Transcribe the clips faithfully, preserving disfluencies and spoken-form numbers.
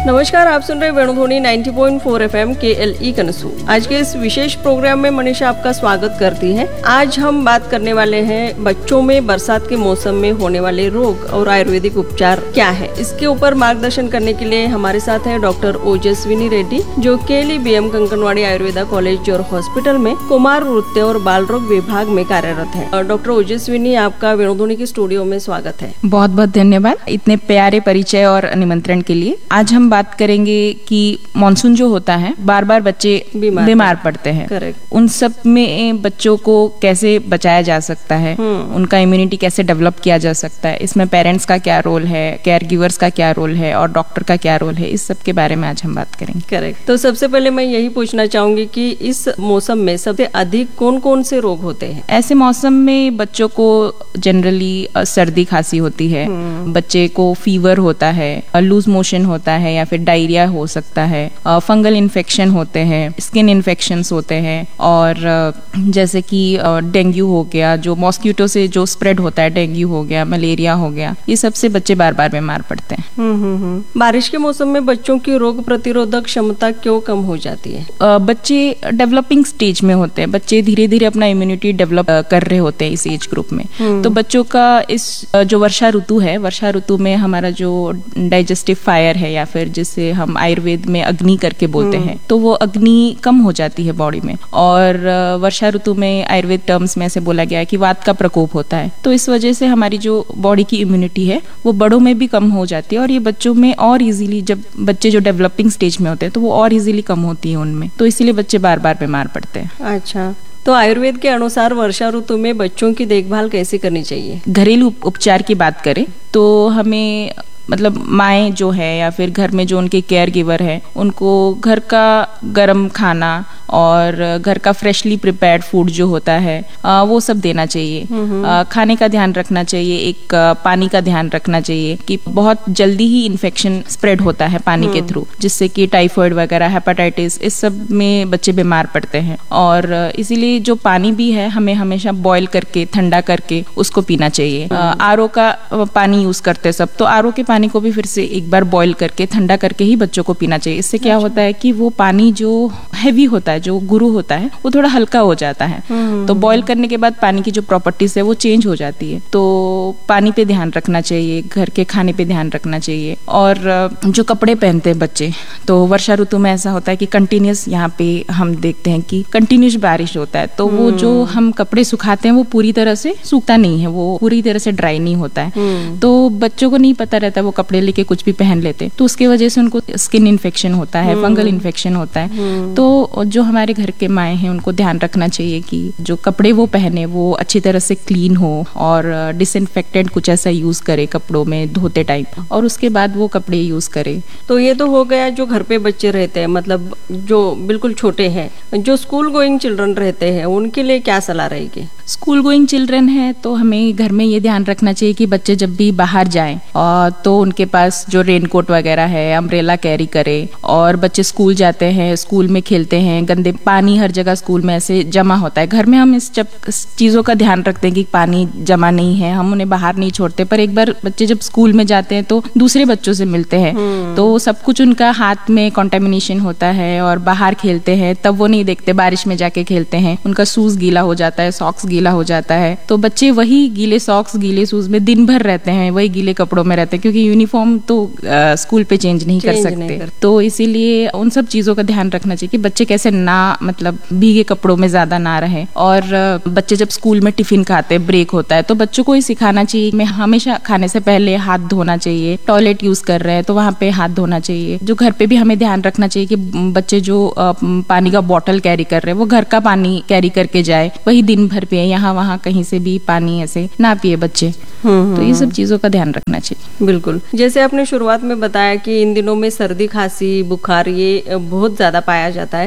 नमस्कार, आप सुन रहे वेणुध्वनि नब्बे पॉइंट चार एफएम के एल ई कनसू। आज के इस विशेष प्रोग्राम में मनीषा आपका स्वागत करती है। आज हम बात करने वाले हैं बच्चों में बरसात के मौसम में होने वाले रोग और आयुर्वेदिक उपचार क्या है। इसके ऊपर मार्गदर्शन करने के लिए हमारे साथ है डॉक्टर ओजस्विनी रेड्डी, जो के L E B M कंकनवाड़ी Ayurveda college और हॉस्पिटल में कुमार नृत्य और बाल रोग विभाग में कार्यरत है। डॉक्टर ओजस्विनी, आपका वेणुध्वनि के स्टूडियो में स्वागत है। बहुत बहुत धन्यवाद इतने प्यारे परिचय और निमंत्रण के लिए। आज हम बात करेंगे कि मानसून जो होता है, बार बार बच्चे बीमार, बीमार पड़ते हैं। करेक्ट। उन सब में बच्चों को कैसे बचाया जा सकता है, उनका इम्यूनिटी कैसे डेवलप किया जा सकता है, इसमें पेरेंट्स का क्या रोल है, केयर गिवर्स का क्या रोल है और डॉक्टर का क्या रोल है, इस सब के बारे में आज हम बात करेंगे। करेक्ट। तो सबसे पहले मैं यही पूछना चाहूंगी कि इस मौसम में सबसे अधिक कौन कौन से रोग होते हैं? ऐसे मौसम में बच्चों को जनरली सर्दी खांसी होती है, बच्चे को फीवर होता है, लूज मोशन होता है या फिर डायरिया हो सकता है, फंगल इन्फेक्शन होते हैं, स्किन इन्फेक्शंस होते हैं और जैसे कि डेंगू हो गया, जो मॉस्किटो से जो स्प्रेड होता है, डेंगू हो गया, मलेरिया हो गया, ये सबसे बच्चे बार बार बीमार पड़ते हैं। हम्म हम्म बारिश के मौसम में बच्चों की रोग प्रतिरोधक क्षमता क्यों कम हो जाती है? बच्चे डेवलपिंग स्टेज में होते हैं, बच्चे धीरे धीरे अपना इम्यूनिटी डेवलप कर रहे होते हैं इस एज ग्रुप में। तो बच्चों का इस जो वर्षा ऋतु है, वर्षा ऋतु में हमारा जो डाइजेस्टिव फायर है या फिर जिसे हम आयुर्वेद में अग्नि करके बोलते हैं, तो वो अग्नि कम हो जाती है बॉडी में। और वर्षा ऋतु में आयुर्वेद टर्म्स में ऐसे बोला गया है कि वात का प्रकोप होता है। तो इस वजह से हमारी जो बॉडी की इम्यूनिटी है वो बड़ों में भी कम हो जाती है और ये बच्चों में और इजीली, जब बच्चे जो डेवलपिंग स्टेज में होते हैं तो वो और इजीली कम होती है उनमें, तो इसीलिए बच्चे बार बार बीमार पड़ते हैं। अच्छा, तो आयुर्वेद के अनुसार वर्षा ऋतु में बच्चों की देखभाल कैसे करनी चाहिए? घरेलू उपचार की बात करें तो हमें मतलब माएँ जो है या फिर घर में जो उनके केयर गिवर है, उनको घर का गर्म खाना और घर का फ्रेशली प्रिपेयर्ड फूड जो होता है आ, वो सब देना चाहिए। आ, खाने का ध्यान रखना चाहिए, एक आ, पानी का ध्यान रखना चाहिए कि बहुत जल्दी ही इन्फेक्शन स्प्रेड होता है पानी के थ्रू, जिससे कि टाइफाइड वगैरह, हेपेटाइटिस, इस सब में बच्चे बीमार पड़ते हैं। और इसीलिए जो पानी भी है हमें हमेशा बॉईल करके, ठंडा करके उसको पीना चाहिए। आर ओ का पानी यूज करते सब, तो आर ओ के पानी को भी फिर से एक बार बॉईल करके, ठंडा करके ही बच्चों को पीना चाहिए। इससे क्या होता है कि वो पानी जो हैवी होता है, जो गुरु होता है, वो थोड़ा हल्का हो जाता है। तो बॉईल करने के बाद पानी की जो प्रॉपर्टीज है वो चेंज हो जाती है। तो पानी पे ध्यान रखना चाहिए, घर के खाने पे ध्यान रखना चाहिए। और जो कपड़े पहनते हैं बच्चे, तो वर्षा ऋतु में ऐसा होता है कि कंटिन्यूस, यहाँ पे हम देखते हैं कि कंटिन्यूस बारिश होता है, तो वो जो हम कपड़े सुखाते हैं वो पूरी तरह से सूखता नहीं है, वो पूरी तरह से ड्राई नहीं होता है। तो बच्चों को नहीं पता रहता, वो कपड़े लेके कुछ भी पहन लेते, तो उसके वजह से उनको स्किन इन्फेक्शन होता है, फंगल इन्फेक्शन होता है। तो जो हमारे घर के माएँ हैं उनको ध्यान रखना चाहिए कि जो कपड़े वो पहने वो अच्छी तरह से क्लीन हो और डिसइंफेक्टेंट कुछ ऐसा यूज करे कपड़ों में धोते टाइम, और उसके बाद वो कपड़े यूज करे। तो ये तो हो गया जो घर पे बच्चे रहते हैं, मतलब जो बिल्कुल छोटे हैं। जो स्कूल गोइंग चिल्ड्रन रहते हैं उनके लिए क्या सलाह रहेगी? स्कूल गोइंग चिल्ड्रन है तो हमें घर में ये ध्यान रखना चाहिए कि बच्चे जब भी बाहर जाएं और तो उनके पास जो रेनकोट वगैरह है, अम्ब्रेला कैरी करे। और बच्चे स्कूल जाते हैं, स्कूल में खेलते हैं, गंदे पानी हर जगह स्कूल में ऐसे जमा होता है। घर में हम इस चीजों का ध्यान रखते हैं कि पानी जमा नहीं है, हम उन्हें बाहर नहीं छोड़ते, पर एक बार बच्चे जब स्कूल में जाते हैं तो दूसरे बच्चों से मिलते हैं, तो सब कुछ उनका हाथ में कॉन्टेमिनेशन होता है और बाहर खेलते हैं, तब वो नहीं देखते, बारिश में जाके खेलते हैं, उनका शूज गीला हो जाता है, सॉक्स गीला हो जाता है। तो बच्चे वही गीले सॉक्स, गीले शूज में दिन भर रहते हैं, वही गीले कपड़ों में रहते हैं, क्योंकि यूनिफॉर्म तो आ, स्कूल पे चेंज नहीं चेंज कर सकते नहीं कर। तो इसीलिए उन सब चीजों का ध्यान रखना चाहिए कि बच्चे कैसे ना, मतलब भीगे कपड़ों में ज्यादा ना रहे। और बच्चे जब स्कूल में टिफिन खाते हैं, ब्रेक होता है, तो बच्चों को ही सिखाना चाहिए कि हमेशा खाने से पहले हाथ धोना चाहिए, टॉयलेट यूज कर रहे हैं तो वहां पे हाथ धोना चाहिए। जो घर पे भी हमें ध्यान रखना चाहिए कि बच्चे जो पानी का बॉटल कैरी कर रहे हैं वो घर का पानी कैरी करके जाए, वही दिन भर पिए, यहाँ वहाँ कहीं से भी पानी ऐसे ना पिए बच्चे। तो ये सब चीजों का ध्यान रखना चाहिए। बिल्कुल, जैसे आपने शुरुआत में बताया कि इन दिनों में सर्दी, खांसी, बुखार ये बहुत ज्यादा पाया जाता है, तो ऐसे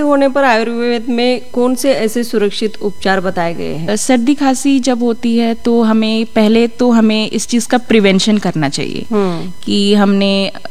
ऐसे होने पर आयुर्वेद में कौन से ऐसे सुरक्षित उपचार बताए गए हैं? सर्दी खांसी जब होती है तो हमें पहले तो हमें इस चीज का प्रिवेंशन करना चाहिए कि हमने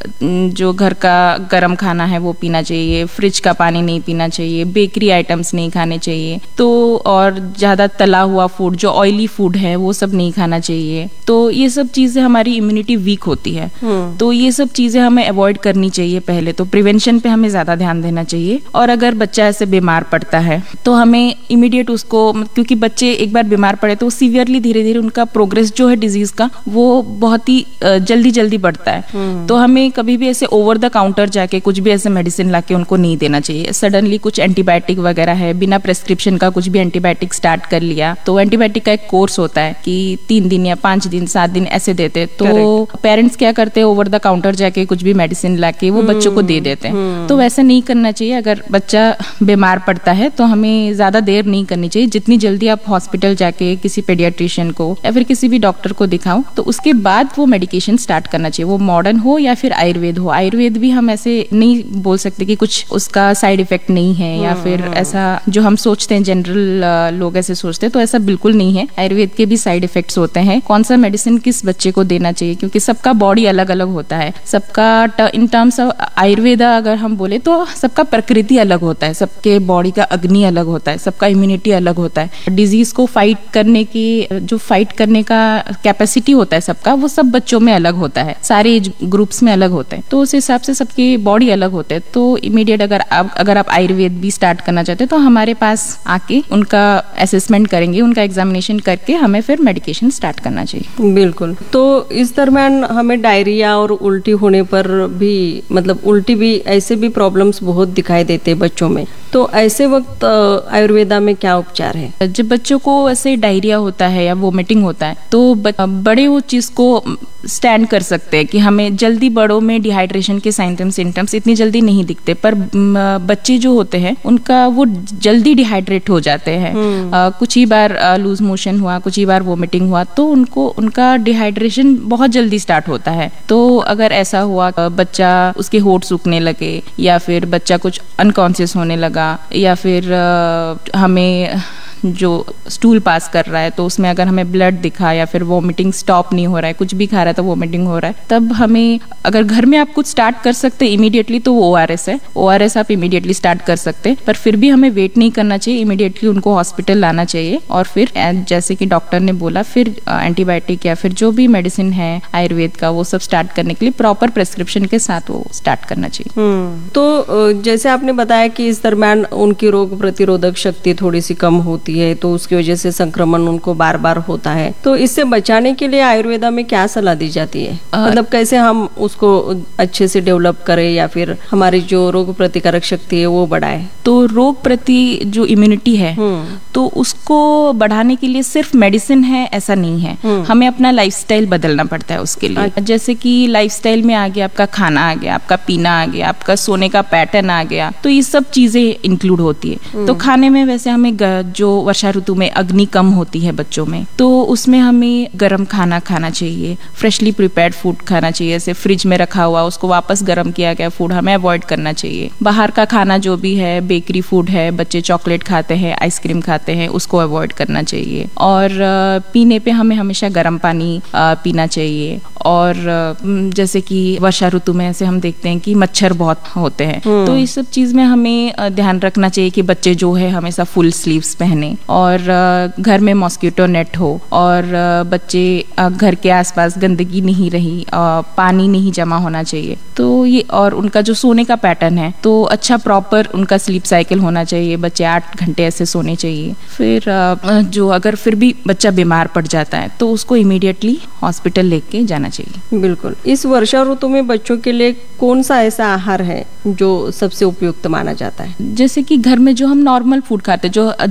जो घर का गर्म खाना है वो पीना चाहिए, फ्रिज का पानी नहीं पीना चाहिए, बेकरी आइटम्स नहीं खाने चाहिए, तो और ज्यादा तला हुआ फूड जो ऑयली फूड है वो सब नहीं खाना चाहिए। तो ये सब चीजें हमारी इम्यूनिटी वीक होती है, तो ये सब चीजें हमें अवॉइड करनी चाहिए। पहले तो प्रिवेंशन पे हमें ज्यादा ध्यान देना चाहिए। और अगर बच्चा ऐसे बीमार पड़ता है तो हमें इमीडिएट उसको, क्योंकि बच्चे एक बार बीमार पड़े तो सीवियरली धीरे धीरे उनका प्रोग्रेस जो है डिजीज का वो बहुत ही जल्दी जल्दी बढ़ता है। तो हमें कभी भी ऐसे ओवर द काउंटर जाके कुछ भी ऐसे मेडिसिन लाके उनको नहीं देना चाहिए। सडनली कुछ एंटीबायोटिक वगैरह है, बिना प्रेस्क्रिप्शन का कुछ भी एंटीबायोटिक स्टार्ट कर लिया, तो एंटीबायोटिक का एक कोर्स होता है कि तीन दिन या पांच दिन सात दिन ऐसे देते, तो पेरेंट्स क्या करते हैं ओवर द काउंटर जाके कुछ भी मेडिसिन लाके वो बच्चों को दे देते हैं। तो वैसा नहीं करना चाहिए। अगर बच्चा बीमार पड़ता है तो हमें ज्यादा देर नहीं करनी चाहिए। जितनी जल्दी आप हॉस्पिटल जाके किसी पेडियाट्रिशियन को या फिर किसी भी डॉक्टर को दिखाओ तो उसके बाद वो मेडिकेशन स्टार्ट करना चाहिए, वो मॉडर्न हो या फिर आयुर्वेद हो। आयुर्वेद भी हम ऐसे नहीं बोल सकते कि कुछ उसका साइड इफेक्ट नहीं है या फिर ऐसा जो हम सोचते हैं, जनरल लोग ऐसे सोचते हैं, तो ऐसा बिल्कुल नहीं है। आयुर्वेद के भी साइड इफेक्ट्स होते हैं। कौन सा मेडिसिन किस बच्चे को देना चाहिए, क्योंकि सबका बॉडी अलग अलग होता है। सबका इन टर्म्स ऑफ आयुर्वेदा अगर हम बोले तो सबका प्रकृति अलग होता है, सबके बॉडी का अग्नि अलग होता है, सबका इम्यूनिटी अलग होता है। डिजीज को फाइट करने की जो फाइट करने का कैपेसिटी होता है सबका, वो सब बच्चों में अलग होता है, सारे एज ग्रुप्स में अलग होते हैं। तो उस हिसाब से सबकी बॉडी अलग होते हैं। तो इमीडिएट अगर आप अगर आप आयुर्वेद भी स्टार्ट करना चाहते हैं तो हमारे पास आके उनका असेसमेंट करेंगे, उनका एग्जामिनेशन करके हमें फिर मेडिकेशन स्टार्ट करना चाहिए। बिल्कुल। तो इस दरम्यान हमें डायरिया और उल्टी होने पर भी, मतलब उल्टी भी, ऐसे भी प्रॉब्लम्स बहुत दिखाई देते हैं बच्चों में, तो ऐसे वक्त आयुर्वेदा में क्या उपचार है? जब बच्चों को ऐसे डायरिया होता है या वोमिटिंग होता है तो बड़े वो चीज को स्टैंड कर सकते हैं कि हमें जल्दी, बड़ों में डिहाइड्रेशन के साइंटम्स सिम्टम्स इतनी जल्दी नहीं दिखते, पर बच्चे जो होते हैं उनका वो जल्दी डिहाइड्रेट हो जाते हैं। आ, कुछ ही बार लूज मोशन हुआ, कुछ ही बार वोमिटिंग हुआ तो उनको उनका डिहाइड्रेशन बहुत जल्दी स्टार्ट होता है। तो अगर ऐसा हुआ बच्चा उसके होंठ सूखने लगे या फिर बच्चा कुछ अनकॉन्शियस होने लगा या फिर आ, हमें जो स्टूल पास कर रहा है तो उसमें अगर हमें ब्लड दिखा या फिर वोमिटिंग स्टॉप नहीं हो रहा है, कुछ भी खा रहा है तो वोमिटिंग हो रहा है, तब हमें, अगर घर में आप कुछ स्टार्ट कर सकते हैं इमीडिएटली तो वो ओआरएस है, ओआरएस आप इमीडिएटली स्टार्ट कर सकते हैं। पर फिर भी हमें वेट नहीं करना चाहिए, इमीडिएटली उनको हॉस्पिटल लाना चाहिए और फिर जैसे कि डॉक्टर ने बोला फिर एंटीबायोटिक या फिर जो भी मेडिसिन है आयुर्वेद का वो सब स्टार्ट करने के लिए प्रॉपर प्रेस्क्रिप्शन के साथ वो स्टार्ट करना चाहिए। तो जैसे आपने बताया कि इस दरम्यान उनकी रोग प्रतिरोधक शक्ति थोड़ी सी कम होती है तो उसकी वजह से संक्रमण उनको बार बार होता है, तो इससे बचाने के लिए आयुर्वेदा में क्या सलाह दी जाती है? मतलब कैसे हम उसको अच्छे से डेवलप करें या फिर हमारी जो रोग प्रतिकारक शक्ति है वो बढ़ाए? तो रोग प्रति जो इम्यूनिटी है तो उसको बढ़ाने के लिए सिर्फ मेडिसिन है ऐसा नहीं है, हमें अपना लाइफस्टाइल बदलना पड़ता है उसके लिए। जैसे कि लाइफस्टाइल में आ गया आपका खाना आ गया, आपका पीना आ गया, आपका सोने का पैटर्न आ गया, तो ये सब चीजें इंक्लूड होती है। तो खाने में वैसे हमें जो वर्षा ऋतु में अग्नि कम होती है बच्चों में, तो उसमें हमें गर्म खाना खाना चाहिए, फ्रेशली प्रिपेयर्ड फूड खाना चाहिए, जैसे फ्रिज में रखा हुआ उसको वापस गर्म किया गया फूड हमें अवॉइड करना चाहिए। बाहर का खाना जो भी है, बेकरी फूड है, बच्चे चॉकलेट खाते हैं, आइसक्रीम खाते हैं, उसको अवॉइड करना चाहिए। और पीने पे हमें हमेशा गर्म पानी पीना चाहिए। और जैसे कि वर्षा ऋतु में ऐसे हम देखते हैं कि मच्छर बहुत होते हैं, तो इस सब चीज में हमें ध्यान रखना चाहिए कि बच्चे जो है हमेशा फुल स्लीव्स पहने और घर में मॉस्किटो नेट हो और बच्चे घर के आसपास गंदगी नहीं रही, पानी नहीं जमा होना चाहिए। तो ये, और उनका जो सोने का पैटर्न है तो अच्छा प्रॉपर उनका स्लीप साइकिल होना चाहिए, बच्चे आठ घंटे ऐसे सोने चाहिए। फिर जो अगर फिर भी बच्चा बीमार पड़ जाता है तो उसको इमीडिएटली हॉस्पिटल लेके जाना चाहिए। बिल्कुल। इस वर्षा ऋतु में बच्चों के लिए कौन सा ऐसा आहार है जो सबसे उपयुक्त माना जाता है? जैसे कि घर में जो हम नॉर्मल फूड खाते हैं, जो जल्दी से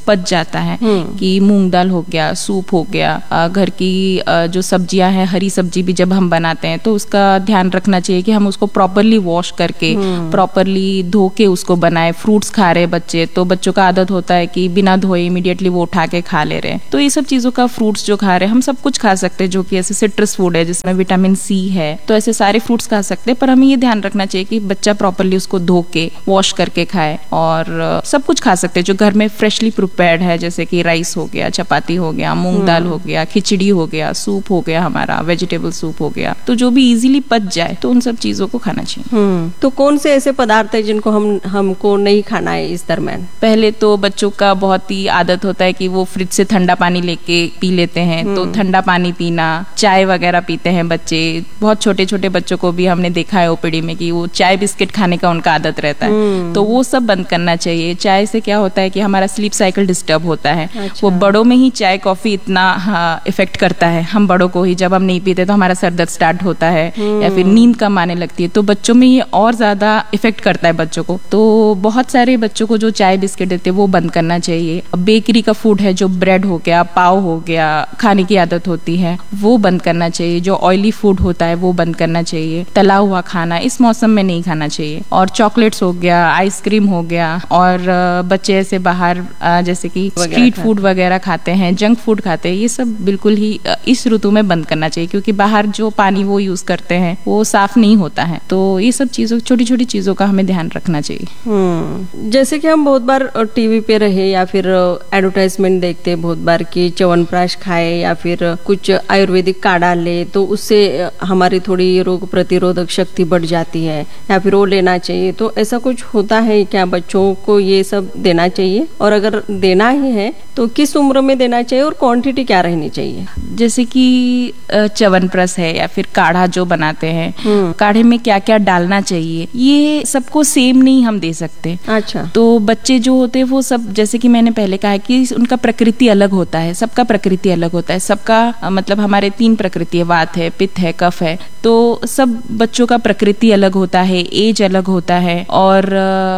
पच जाता है कि मूंग दाल हो गया, सूप हो गया, घर की जो सब्जियां हैं, हरी सब्जी भी जब हम बनाते हैं तो उसका ध्यान रखना चाहिए कि हम उसको प्रॉपरली वॉश करके प्रॉपरली धो के उसको बनाए। फ्रूट्स खा रहे बच्चे तो बच्चों का आदत होता है कि बिना धोए इमीडिएटली वो उठा के खा ले रहे हैं, तो ये सब चीजों का फ्रूट्स जो खा रहे हैं, हम सब कुछ खा सकते हैं जो कि ऐसे सिट्रस फूड है जिसमें विटामिन सी है, तो ऐसे सारे फ्रूट्स खा सकते हैं। पर हमें ये ध्यान रखना चाहिए कि बच्चा प्रॉपरली उसको धो के वॉश करके खाए। और सब कुछ खा सकते हैं जो घर में फ्रेशली प्रिपेयर्ड है, जैसे कि राइस हो गया, चपाती हो गया, मूंग दाल हो गया, खिचड़ी हो गया, सूप हो गया, हमारा वेजिटेबल सूप हो गया, तो जो भी इजीली पच जाए तो उन सब चीजों को खाना चाहिए। तो कौन से ऐसे पदार्थ है जिनको हम हमको नहीं खाना है इस दरम्यान? पहले तो बच्चों का बहुत ही आदत होता है कि वो फ्रिज से ठंडा पानी लेके पी लेते हैं, तो ठंडा पानी पीना, चाय वगैरह पीते हैं बच्चे। बहुत छोटे छोटे बच्चों को भी हमने देखा है ओपीडी में कि वो चाय बिस्किट खाने का उनका आदत रहता है, तो वो सब बंद करना चाहिए। चाय से क्या होता है कि हमारा स्लीप साइकिल डिस्टर्ब होता है। अच्छा। वो बड़ों में ही चाय कॉफी इतना इफेक्ट करता है, हम बड़ों को ही जब हम नहीं पीते तो हमारा सर दर्द स्टार्ट होता है या फिर नींद कम आने लगती है, तो बच्चों में ये और ज्यादा इफेक्ट करता है बच्चों को। तो बहुत सारे बच्चों को जो चाय बिस्किट देते हैं वो बंद करना चाहिए। बेकरी का फूड है, जो ब्रेड हो गया, पाव हो गया, खाने की आदत होती है वो बंद करना चाहिए। जो ऑयली फूड होता है वो बंद करना चाहिए। तला हुआ खाना इस मौसम में नहीं खाना चाहिए। और चॉकलेट्स हो गया, आइसक्रीम हो गया, और बच्चे ऐसे बाहर जैसे कि स्ट्रीट फूड वगैरह खाते हैं, जंक फूड खाते हैं, ये सब बिल्कुल ही इस ऋतु में बंद करना चाहिए, क्योंकि बाहर जो पानी वो यूज करते हैं वो साफ नहीं होता है। तो ये सब चीजों, छोटी छोटी चीजों का हमें ध्यान रखना चाहिए। हम्म जैसे कि हम बहुत बार टीवी पे रहे या फिर एडवर्टाइजमेंट देखते हैं बहुत बार कि च्यवनप्राश खाए या फिर कुछ आयुर्वेदिक काढ़ा ले तो उससे हमारी थोड़ी रोग प्रतिरोधक शक्ति बढ़ जाती है, या फिर वो लेना चाहिए, तो ऐसा कुछ होता है क्या? बच्चों को ये सब देना चाहिए, और अगर देना ही है तो किस उम्र में देना चाहिए और क्वांटिटी क्या रहनी चाहिए? जैसे कि च्यवनप्राश है या फिर काढ़ा जो बनाते हैं, काढ़े में क्या क्या डालना चाहिए ये सबको सेम नहीं हम दे सकते। अच्छा। तो बच्चे जो होते हैं वो सब, जैसे कि मैंने पहले कहा कि उनका प्रकृति अलग होता है, सबका प्रकृति अलग होता है, सबका मतलब हमारे तीन प्रकृति है, वात है, पित्त है, कफ है, तो सब बच्चों का प्रकृति अलग होता है, एज अलग होता है, और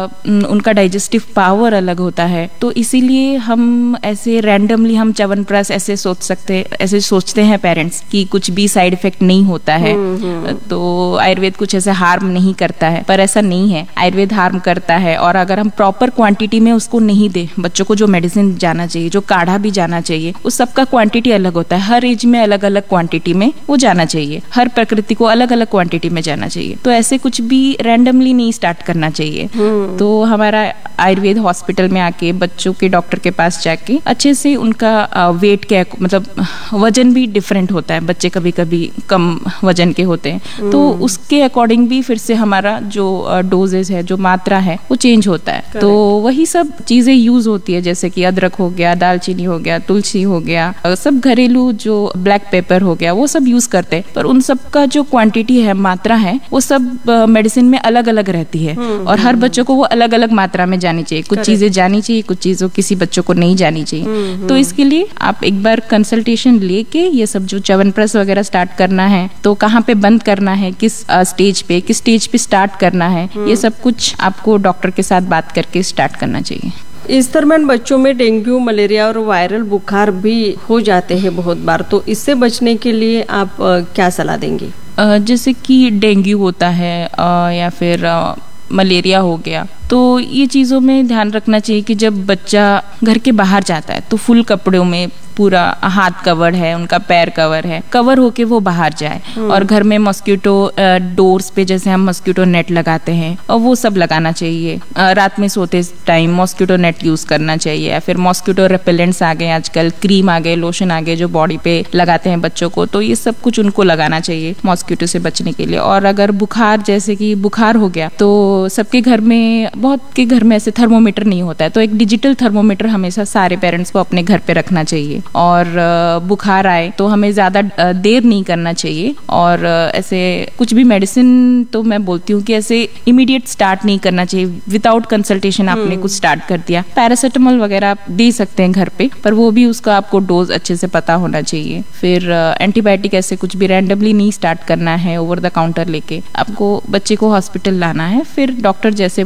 उनका डाइजेस्टिव पावर अलग होता है। तो इसीलिए हम ऐसे रैंडमली हम च्यवनप्राश ऐसे सोच सकते ऐसे सोचते हैं पेरेंट्स कि कुछ भी साइड इफेक्ट नहीं होता है, तो आयुर्वेद कुछ ऐसे हार्म नहीं करता है, पर ऐसा नहीं है। आयुर्वेद हार्म करता है, और अगर हम प्रॉपर क्वांटिटी में उसको नहीं दे, बच्चों को जो मेडिसिन जाना चाहिए, जो काढ़ा भी जाना चाहिए, उस सबका क्वांटिटी अलग होता है, हर एज में अलग अलग क्वांटिटी में वो जाना चाहिए, हर प्रकृति को अलग अलग क्वांटिटी में जाना चाहिए। तो ऐसे कुछ भी रैंडमली नहीं स्टार्ट करना चाहिए। तो हमारा आयुर्वेद हॉस्पिटल में आके बच्चों के डॉक्टर के पास जाके अच्छे से उनका वेट के मतलब वजन भी डिफरेंट होता है, बच्चे कभी कभी कम वजन के होते हैं, तो उसके अकॉर्डिंग भी फिर से हमारा जो डोजेज है, जो मात्रा है वो चेंज होता है। तो वही सब चीजें यूज होती है, जैसे कि अदरक हो गया, दालचीनी हो गया, तुलसी हो गया, सब घरेलू जो ब्लैक पेपर हो गया, वो सब यूज करते हैं, पर उन सब का जो क्वांटिटी है, मात्रा है, वो सब मेडिसिन में अलग अलग रहती है, और हर बच्चों को वो अलग अलग मात्रा में जानी चाहिए। कुछ चीजें जानी चाहिए, कुछ चीजों किसी बच्चों को नहीं जानी चाहिए। तो इसके लिए आप एक बार कंसल्टेशन लेके ये सब जो च्यवनप्राश वगैरह स्टार्ट करना है, तो कहाँ पे बंद करना है, किस स्टेज पे किस स्टेज पे स्टार्ट करना है, ये सब कुछ आपको डॉक्टर के साथ बात करके स्टार्ट करना चाहिए। इस दरम्यान बच्चों में डेंगू, मलेरिया और वायरल बुखार भी हो जाते हैं बहुत बार, तो इससे बचने के लिए आप क्या सलाह देंगे? जैसे कि डेंगू होता है या फिर मलेरिया हो गया, तो ये चीज़ों में ध्यान रखना चाहिए कि जब बच्चा घर के बाहर जाता है तो फुल कपड़ों में पूरा हाथ कवर है, उनका पैर कवर है, कवर होके वो बाहर जाए। और घर में मॉस्किटो डोर्स पे जैसे हम मॉस्किटो नेट लगाते हैं, और वो सब लगाना चाहिए। रात में सोते टाइम मॉस्किटो नेट यूज करना चाहिए, या फिर मॉस्किटो रिपेलेंट्स आ गए आजकल, क्रीम आ गए, लोशन आ गए जो बॉडी पे लगाते हैं बच्चों को, तो ये सब कुछ उनको लगाना चाहिए मॉस्किटो से बचने के लिए। और अगर बुखार, जैसे कि बुखार हो गया, तो सबके घर में, बहुत के घर में ऐसे थर्मोमीटर नहीं होता है, तो एक डिजिटल थर्मोमीटर हमेशा सारे पेरेंट्स को अपने घर पे रखना चाहिए। और बुखार आए तो हमें ज्यादा देर नहीं करना चाहिए, और ऐसे कुछ भी मेडिसिन, तो मैं बोलती हूँ कि ऐसे इमीडिएट स्टार्ट नहीं करना चाहिए विदाउट कंसल्टेशन। आपने कुछ स्टार्ट कर दिया, पैरासिटामोल वगैरह आप दे सकते हैं घर पे, पर वो भी उसका आपको डोज अच्छे से पता होना चाहिए। फिर एंटीबायोटिक ऐसे कुछ भी रैंडमली नहीं स्टार्ट करना है ओवर द काउंटर लेके, आपको बच्चे को हॉस्पिटल लाना है, फिर डॉक्टर जैसे बोले आपको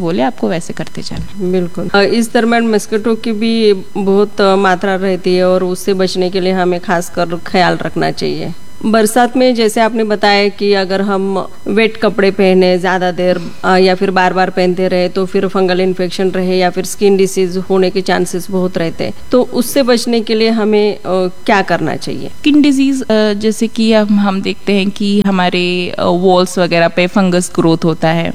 आपको वैसे करते जाना। बिल्कुल। इस दरम्यान मस्किटो की भी बहुत मात्रा रहती है और उससे बचने के लिए हमें खासकर ख्याल रखना चाहिए। बरसात में जैसे आपने बताया कि अगर हम वेट कपड़े पहने ज़्यादा देर या फिर बार बार पहनते रहे तो फिर फंगल इन्फेक्शन रहे या फिर स्किन डिसीज होने के चांसेस बहुत रहते हैं, तो उससे बचने के लिए हमें क्या करना चाहिए? स्किन डिजीज जैसे कि हम हम देखते हैं कि हमारे वॉल्स वगैरह पे फंगस ग्रोथ होता है,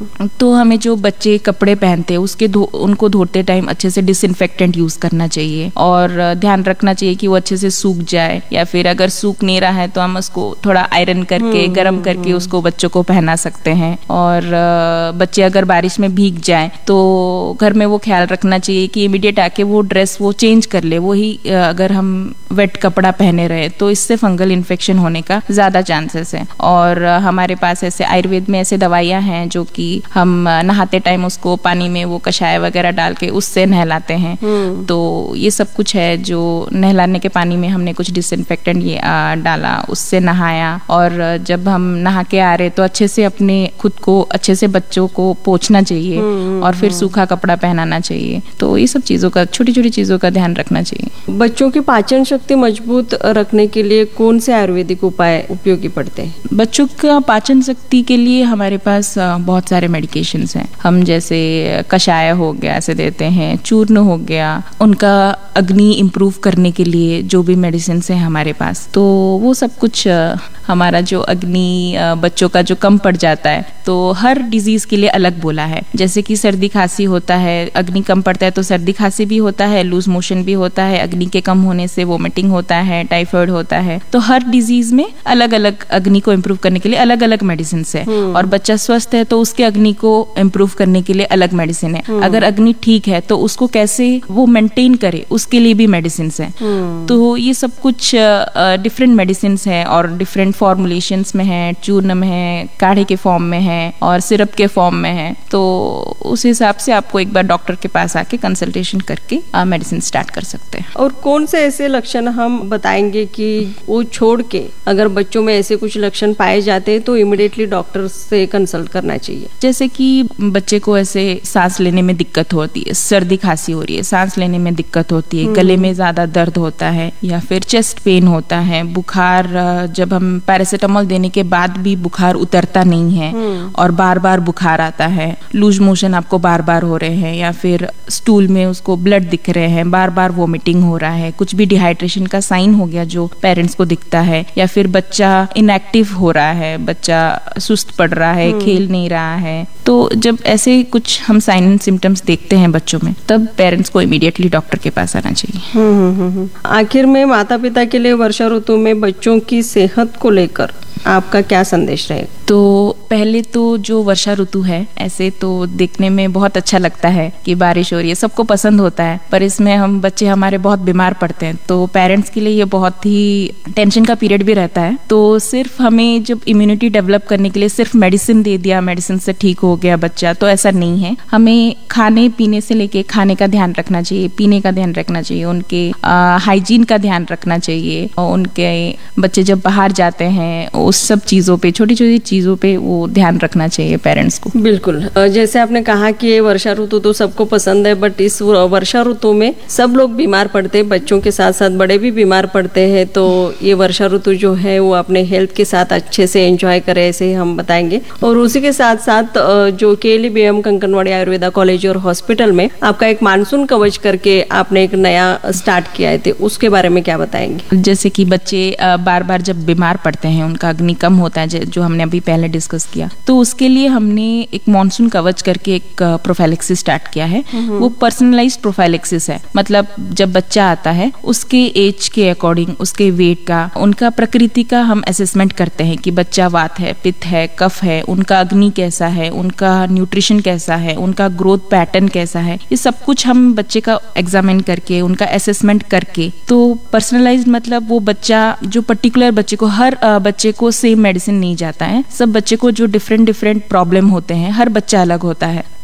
तो हमें जो बच्चे कपड़े पहनते हैं उसके धो, उनको धोते टाइम अच्छे से डिसइंफेक्टेंट यूज करना चाहिए और ध्यान रखना चाहिए कि वो अच्छे से सूख जाए, या फिर अगर सूख नहीं रहा है तो हम उसको थोड़ा आयरन करके गर्म करके उसको बच्चों को पहना सकते हैं। और बच्चे अगर बारिश में भीग जाएं तो घर में वो ख्याल रखना चाहिए कि इमीडिएट आके वो ड्रेस वो चेंज कर ले। वही अगर हम वेट कपड़ा पहने रहे तो इससे फंगल इन्फेक्शन होने का ज्यादा चांसेस है। और हमारे पास ऐसे आयुर्वेद में ऐसे दवाइयां हैं जो कि हम नहाते टाइम उसको पानी में वो कषाय वगैरह डाल के उससे नहलाते हैं। तो ये सब कुछ है जो नहलाने के पानी में हमने कुछ डिसइंफेक्टेंट ये डाला, उससे नहाया, और जब हम नहा के आ रहे तो अच्छे से अपने खुद को अच्छे से बच्चों को पोंछना चाहिए और फिर सूखा कपड़ा पहनाना चाहिए। तो ये सब चीजों का, छोटी छोटी चीजों का ध्यान रखना चाहिए। बच्चों की पाचन शक्ति मजबूत रखने के लिए कौन से आयुर्वेदिक उपाय उपयोगी पड़ते हैं? बच्चों का पाचन शक्ति के लिए हमारे पास बहुत सारे मेडिकेशंस हैं। हम जैसे कषाय हो गया ऐसे देते हैं, चूर्ण हो गया, उनका अग्नि इम्प्रूव करने के लिए जो भी मेडिसिन है हमारे पास, तो वो सब कुछ हमारा जो अग्नि बच्चों का जो कम पड़ जाता है, तो हर डिजीज के लिए अलग बोला है। जैसे कि सर्दी खांसी होता है, अग्नि कम पड़ता है तो सर्दी खांसी भी होता है, लूज मोशन भी होता है, अग्नि के कम होने से वोमिटिंग होता है, टाइफाइड होता है। तो हर डिजीज में अलग अलग अग्नि को इम्प्रूव करने के लिए अलग अलग मेडिसिन है। और बच्चा स्वस्थ है तो उसके अग्नि को इम्प्रूव करने के लिए अलग मेडिसिन है। अगर अग्नि ठीक है तो उसको कैसे वो मेंटेन करे उसके लिए भी मेडिसिन है। तो ये सब कुछ डिफरेंट मेडिसिन है और डिफरेंट फॉर्मुलेशंस में है, चूर्ण में है, काढ़े के फॉर्म में है और सिरप के फॉर्म में है। तो उस हिसाब से आपको एक बार डॉक्टर के पास आके कंसल्टेशन करके मेडिसिन स्टार्ट कर सकते हैं। और कौन से ऐसे लक्षण हम बताएंगे कि वो छोड़ के अगर बच्चों में ऐसे कुछ लक्षण पाए जाते हैं तो इमिडिएटली डॉक्टर से कंसल्ट करना चाहिए? जैसे कि बच्चे को ऐसे सांस लेने में दिक्कत होती है, सर्दी खांसी हो रही है, सांस लेने में दिक्कत होती है, गले में ज्यादा दर्द होता है या फिर चेस्ट पेन होता है, बुखार, जब हम पैरासिटामोल देने के बाद भी बुखार उतरता नहीं है और बार बार बुखार आता है, लूज मोशन आपको बार बार हो रहे हैं या फिर स्टूल में उसको ब्लड दिख रहे हैं, बार बार वोमिटिंग हो रहा है, कुछ भी डिहाइड्रेशन का साइन हो गया जो पेरेंट्स को दिखता है, या फिर बच्चा इनएक्टिव हो रहा है, बच्चा सुस्त पड़ रहा है, खेल नहीं रहा है, तो जब ऐसे कुछ हम साइन एंड सिम्टम्स देखते हैं बच्चों में तब पेरेंट्स को इमीडिएटली डॉक्टर के पास आना चाहिए। आखिर में माता पिता के लिए वर्षा ऋतु में बच्चों की सेहत को लेकर आपका क्या संदेश रहेगा? तो पहले तो जो वर्षा ऋतु है ऐसे तो देखने में बहुत अच्छा लगता है कि बारिश हो रही है, सबको पसंद होता है, पर इसमें हम बच्चे हमारे बहुत बीमार पड़ते हैं तो पेरेंट्स के लिए ये बहुत ही टेंशन का पीरियड भी रहता है। तो सिर्फ हमें जब इम्यूनिटी डेवलप करने के लिए सिर्फ मेडिसिन दे दिया, मेडिसिन से ठीक हो गया बच्चा, तो ऐसा नहीं है। हमें खाने पीने से लेके खाने का ध्यान रखना चाहिए, पीने का ध्यान रखना चाहिए, उनके हाइजीन का ध्यान रखना चाहिए, और उनके बच्चे जब बाहर जाते हैं उस सब चीजों पे, छोटी छोटी चीजों पे वो ध्यान रखना चाहिए पेरेंट्स को। बिल्कुल, जैसे आपने कहा कि ये वर्षा ऋतु तो सबको पसंद है, बट इस वर्षा ऋतु में सब लोग बीमार पड़ते हैं, बच्चों के साथ साथ बड़े भी बीमार पड़ते हैं। तो ये वर्षा ऋतु जो है वो अपने हेल्थ के साथ अच्छे से एंजॉय करे, ऐसे हम बताएंगे। और उसी के साथ साथ जो केएलई बीएम कंकनवाड़ी आयुर्वेदा कॉलेज और हॉस्पिटल में आपका एक मानसून कवच करके आपने एक नया स्टार्ट किया है, तो उसके बारे में क्या बताएंगे? जैसे कि बच्चे बार बार जब बीमार पड़ते हैं, उनका अग्नि कम होता है, जो हमने अभी पहले डिस्कस किया, तो उसके लिए हमने एक मॉनसून कवच करके एक प्रोफाइलेक्सिस स्टार्ट किया है। वो पर्सनलाइज्ड प्रोफाइलेक्सिस है, मतलब जब बच्चा आता है उसके एज के अकॉर्डिंग, उसके वेट का, उनका प्रकृति का हम असेसमेंट करते हैं कि बच्चा वात है, पित्त है, कफ है, उनका अग्नि कैसा है, उनका न्यूट्रिशन कैसा है, उनका ग्रोथ पैटर्न कैसा है, ये सब कुछ हम बच्चे का एग्जामिन करके, उनका असेसमेंट करके, तो पर्सनलाइज्ड मतलब वो बच्चा जो पर्टिकुलर बच्चे को, हर बच्चे को सेम मेडिसिन नहीं जाता है, सब बच्चे को जो डिफरेंट डिफरेंट प्रॉब्लम होते हैं, हर बच्चा अलग होता है, तो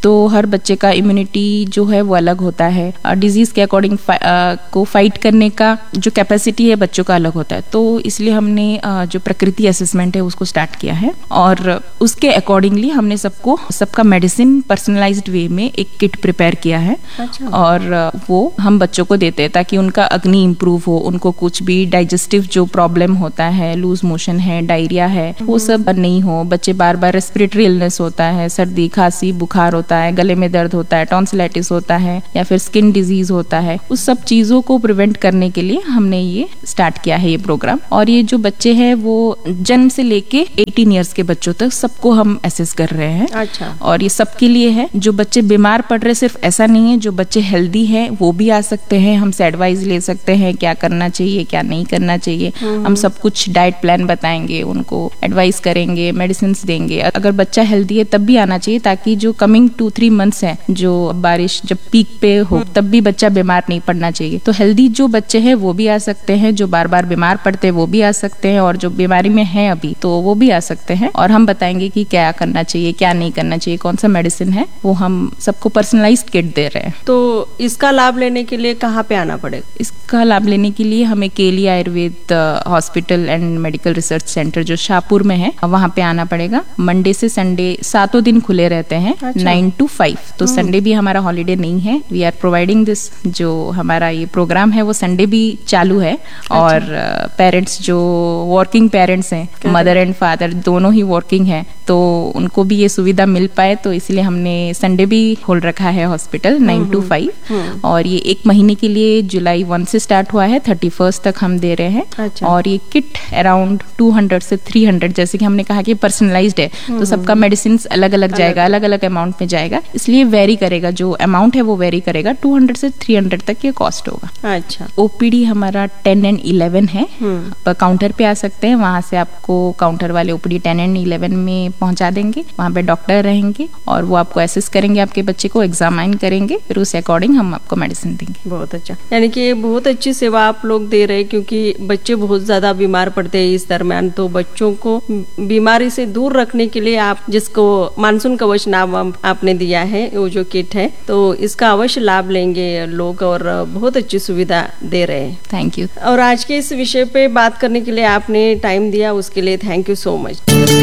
तो हर बच्चे का इम्यूनिटी जो है वो अलग होता है, डिजीज के अकॉर्डिंग फा, को फाइट करने का जो कैपेसिटी है बच्चों का अलग होता है। तो इसलिए हमने जो प्रकृति असेसमेंट है उसको स्टार्ट किया है और उसके अकॉर्डिंगली हमने सबको सबका मेडिसिन पर्सनलाइज्ड वे में एक किट प्रिपेयर किया है। अच्छा। और वो हम बच्चों को देते हैं ताकि उनका अग्नि इंप्रूव हो, उनको कुछ भी डाइजेस्टिव जो प्रॉब्लम होता है, लूज मोशन है, डायरिया है, वो सब नहीं हो। बच्चे बार बार रेस्पिरेटरी इलनेस होता है, सर्दी खांसी बुखार होता है, गले में दर्द होता है, टॉन्सिलाइटिस होता है या फिर स्किन डिजीज होता है, उस सब चीजों को प्रिवेंट करने के लिए हमने ये स्टार्ट किया है ये प्रोग्राम। और ये जो बच्चे हैं वो जन्म से लेके अठारह इयर्स के बच्चों तक सबको हम असेस कर रहे हैं। अच्छा। और ये सबके लिए है। जो बच्चे बीमार पड़ रहे सिर्फ ऐसा नहीं है, जो बच्चे हेल्दी है वो भी आ सकते हैं, हमसे एडवाइस ले सकते हैं क्या करना चाहिए क्या नहीं करना चाहिए। हम सब कुछ डाइट प्लान बताएंगे, उनको एडवाइस करेंगे, मेडिसिन देंगे। अगर बच्चा हेल्दी है तब भी आना चाहिए ताकि जो कमिंग टू थ्री मंथ्स है, जो बारिश जब पीक पे हो तब भी बच्चा बीमार नहीं पड़ना चाहिए। तो हेल्दी जो बच्चे हैं वो भी आ सकते हैं, जो बार बार बीमार पड़ते हैं वो भी आ सकते हैं, और जो बीमारी में है अभी तो वो भी आ सकते हैं। और हम बताएंगे कि क्या करना चाहिए क्या नहीं करना चाहिए, कौन सा मेडिसिन है, वो हम सबको पर्सनलाइज्ड किट दे रहे हैं। तो इसका लाभ लेने के लिए कहाँ पे आना पड़ेगा? इसका लाभ लेने के लिए हमें केली Ayurveda hospital and medical research centre जो शाहपुर में है वहाँ पे आना पड़ेगा। मंडे से संडे सातों दिन खुले रहते हैं। अच्छा। Nine to five. तो संडे भी हमारा हॉलीडे नहीं है। वी आर प्रोवाइडिंग दिस, जो हमारा ये प्रोग्राम है वो संडे भी चालू है। अच्छा। और पेरेंट्स जो वर्किंग पेरेंट्स हैं, मदर एंड फादर दोनों ही वर्किंग है, तो उनको भी ये सुविधा मिल पाए, तो इसलिए हमने संडे भी खोल रखा है हॉस्पिटल नाइन टू फाइव। और ये एक महीने के लिए जुलाई वन से स्टार्ट हुआ है, थर्टी फर्स्ट तक हम दे रहे हैं। अच्छा। और ये किट अराउंड टू हंड्रेड से थ्री हंड्रेड, जैसे कि हमने कहा कि पर्सनलाइज्ड है तो सबका मेडिसिन अलग अलग जाएगा, अलग अलग अमाउंट में जाएगा, इसलिए वेरी करेगा, जो अमाउंट है वो वेरी करेगा। टू हंड्रेड से थ्री हंड्रेड तक ये कॉस्ट होगा। अच्छा। ओपीडी हमारा टेन एंड इलेवन है, काउंटर पे आ सकते हैं, वहां से आपको काउंटर वाले ओपीडी टेन एंड इलेवन में पहुंचा देंगे। वहां पे डॉक्टर रहेंगे और वो आपको असेस करेंगे, आपके बच्चे को एग्जामाइन करेंगे, फिर उस अकॉर्डिंग हम आपको मेडिसिन देंगे। बहुत अच्छा, यानी कि बहुत अच्छी सेवा आप लोग दे रहे हैं, क्योंकि बच्चे बहुत ज्यादा बीमार पड़ते हैं इस दरमियान। तो बच्चों को बीमारी से दूर रखने के लिए आप जिसको मानसून कवच नाम आपने दिया है, वो जो किट है, तो इसका अवश्य लाभ लेंगे लोग और बहुत अच्छी सुविधा दे रहे हैं। Thank you. और आज के इस विषय पे बात करने के लिए आपने टाइम दिया, उसके लिए थैंक यू सो मच।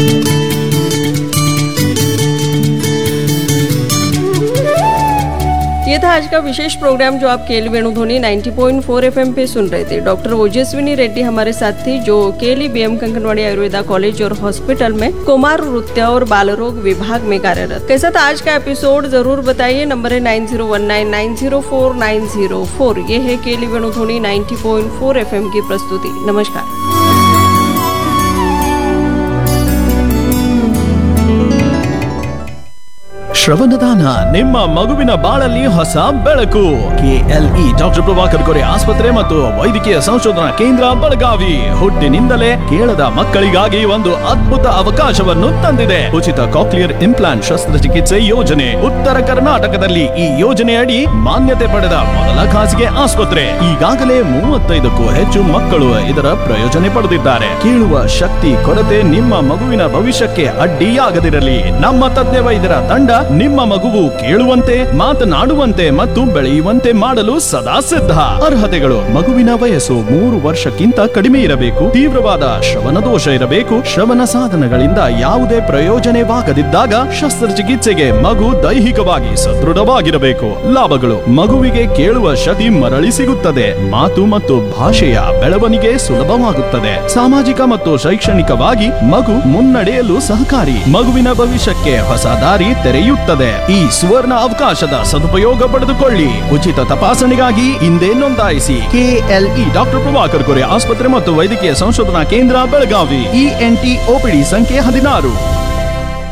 ये था आज का विशेष प्रोग्राम जो आप KL वेणुध्वनि ninety point four FM पे सुन रहे थे। डॉक्टर ओजस्विनी रेड्डी हमारे साथ थी, जो केएल बीएम कंकनवाड़ी आयुर्वेदा कॉलेज और हॉस्पिटल में कुमार नृत्य और बाल रोग विभाग में कार्यरत। कैसा था आज का एपिसोड जरूर बताइए। नंबर है nine zero one nine nine zero four nine zero four. ये है KL वेणुध्वनि ninety point four FM की प्रस्तुति। नमस्कार। ಶ್ರವಣದಾನ ನಿಮ್ಮ ಮಗುವಿನ ಬಾಳಲ್ಲಿ ಹೊಸ ಬೆಳಕು. ಕೆಎಲ್ಇ ಡಾಕ್ಟರ್ ಪ್ರಭಾಕರ್ ಕೊರೆ ಆಸ್ಪತ್ರೆ ಮತ್ತು ವೈದ್ಯಕೀಯ ಸಂಶೋಧನಾ ಕೇಂದ್ರ ಬೆಳಗಾವಿ ಹುಟ್ಟಿನಿಂದಲೇ ಕೇಳದ ಮಕ್ಕಳಿಗಾಗಿ ಒಂದು ಅದ್ಭುತ ಅವಕಾಶವನ್ನು ತಂದಿದೆ. ಉಚಿತ ಕಾಕ್ಲಿಯರ್ ಇಂಪ್ಲಾಂಟ್ ಶಸ್ತ್ರಚಿಕಿತ್ಸೆ ಯೋಜನೆ ಉತ್ತರ ಕರ್ನಾಟಕದಲ್ಲಿ ಈ ಯೋಜನೆಯಡಿ ಮಾನ್ಯತೆ ಪಡೆದ ಮೊದಲ ಖಾಸಗಿ ಆಸ್ಪತ್ರೆ. ಈಗಾಗಲೇ ಮೂವತ್ತೈದಕ್ಕೂ ಹೆಚ್ಚು ಮಕ್ಕಳು ಇದರ ಪ್ರಯೋಜನೆ ಪಡೆದಿದ್ದಾರೆ. ಕೇಳುವ ಶಕ್ತಿ ಕೊರತೆ ನಿಮ್ಮ ಮಗುವಿನ ಭವಿಷ್ಯಕ್ಕೆ ಅಡ್ಡಿಯಾಗದಿರಲಿ. ನಮ್ಮ ತಜ್ಞ ವೈದ್ಯರ ತಂಡ ನಿಮ್ಮ ಮಗುವು ಕೇಳುವಂತೆ, ಮಾತನಾಡುವಂತೆ ಮತ್ತು ಬೆಳೆಯುವಂತೆ ಮಾಡಲು ಸದಾ ಸಿದ್ಧ. ಅರ್ಹತೆಗಳು: ಮಗುವಿನ ವಯಸ್ಸು ಮೂರು ವರ್ಷಕ್ಕಿಂತ ಕಡಿಮೆ ಇರಬೇಕು, ತೀವ್ರವಾದ ಶ್ರವಣ ದೋಷ ಇರಬೇಕು, ಶ್ರವಣ ಸಾಧನಗಳಿಂದ ಯಾವುದೇ ಪ್ರಯೋಜನವಾಗದಿದ್ದಾಗ ಶಸ್ತ್ರಚಿಕಿತ್ಸೆಗೆ ಮಗು ದೈಹಿಕವಾಗಿ ಸದೃಢವಾಗಿರಬೇಕು. ಲಾಭಗಳು: ಮಗುವಿಗೆ ಕೇಳುವ ಶಕ್ತಿ ಮರಳಿ ಸಿಗುತ್ತದೆ, ಮಾತು ಮತ್ತು ಭಾಷೆಯ ಬೆಳವಣಿಗೆ ಸುಲಭವಾಗುತ್ತದೆ, ಸಾಮಾಜಿಕ ಮತ್ತು ಶೈಕ್ಷಣಿಕವಾಗಿ ಮಗು ಮುನ್ನಡೆಯಲು ಸಹಕಾರಿ, ಮಗುವಿನ ಭವಿಷ್ಯಕ್ಕೆ ಹೊಸ ದಾರಿ ತೆರೆಯುತ್ತದೆ. ಈ ಸುವರ್ಣ ಅವಕಾಶದ ಸದುಪಯೋಗ ಪಡೆದುಕೊಳ್ಳಿ. ಉಚಿತ ತಪಾಸಣೆಗಾಗಿ ಹಿಂದೆ ನೋಂದಾಯಿಸಿ. ಕೆಎಲ್ಇ ಡಾಕ್ಟರ್ ಪ್ರಭಾಕರ್ ಕೊರೆ ಆಸ್ಪತ್ರೆ ಮತ್ತು ವೈದ್ಯಕೀಯ ಸಂಶೋಧನಾ ಕೇಂದ್ರ ಬೆಳಗಾವಿ. ಇಎನ್ಟಿ ಓಪಿಡಿ ಸಂಖ್ಯೆ ಹದಿನಾರು.